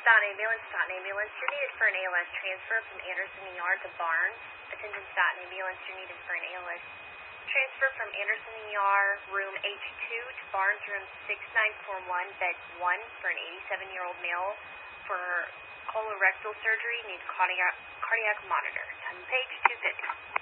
Ambulance. You're needed for an ALS transfer from Anderson ER to Barnes. Attendance Ambulance. You're needed for an ALS transfer from Anderson ER room H2 to Barnes room 6941, bed 1 for an 87-year-old male for colorectal surgery. Needs cardiac monitor. Time page 250.